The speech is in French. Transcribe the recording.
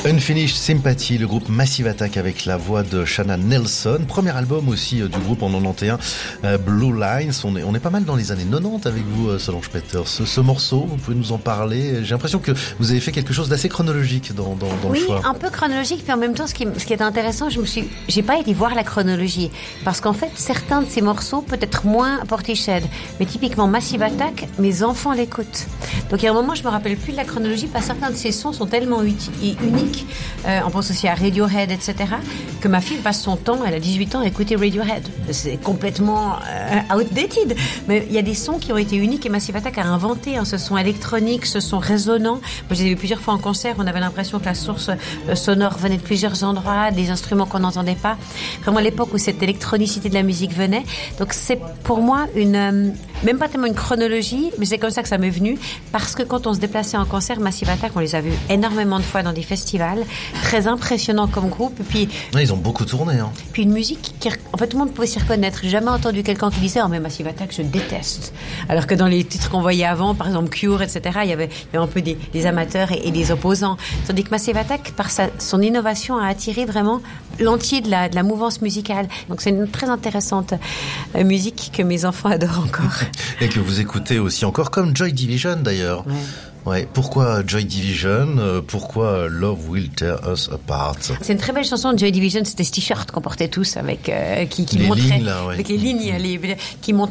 Unfinished Sympathy, le groupe Massive Attack avec la voix de Shanna Nelson. Premier album aussi du groupe en 91, Blue Lines. On est pas mal dans les années 90 avec vous, Solange Peters. Ce morceau, vous pouvez nous en parler? J'ai l'impression que vous avez fait quelque chose d'assez chronologique dans le choix. Oui, un peu chronologique, puis en même temps, ce qui est intéressant, j'ai pas été voir la chronologie. Parce qu'en fait, certains de ces morceaux, peut-être moins Portishead, mais typiquement Massive Attack, mes enfants l'écoutent. Donc il y a un moment, je me rappelle plus de la chronologie, parce que certains de ces sons sont tellement uniques. On pense aussi à Radiohead, etc., que ma fille passe son temps, elle a 18 ans, à écouter Radiohead. C'est complètement outdated. Mais il y a des sons qui ont été uniques et Massive Attack a inventé. Ce son électronique, ce son résonnant. Moi, je les ai vus plusieurs fois en concert. On avait l'impression que la source sonore venait de plusieurs endroits, des instruments qu'on n'entendait pas. Vraiment à l'époque où cette électronicité de la musique venait. Donc c'est pour moi même pas tellement une chronologie, mais c'est comme ça que ça m'est venu. Parce que quand on se déplaçait en concert, Massive Attack, on les a vus énormément de fois dans des festivals. Très impressionnant comme groupe. Et puis, ils ont beaucoup tourné. Puis une musique qui, en fait, tout le monde pouvait s'y reconnaître. J'ai jamais entendu quelqu'un qui disait « Oh, mais Massive Attack, je déteste ». Alors que dans les titres qu'on voyait avant, par exemple Cure, etc., il y avait un peu des amateurs et des opposants. Tandis que Massive Attack, par son innovation, a attiré vraiment l'entier de la mouvance musicale. Donc c'est une très intéressante musique que mes enfants adorent encore. Et que vous écoutez aussi encore, comme Joy Division d'ailleurs. Ouais, pourquoi Joy Division? Pourquoi Love Will Tear Us Apart? C'est une très belle chanson de Joy Division. C'était ce t-shirt qu'on portait tous avec qui les montrait lignes, là, ouais. avec les lignes, qui montrait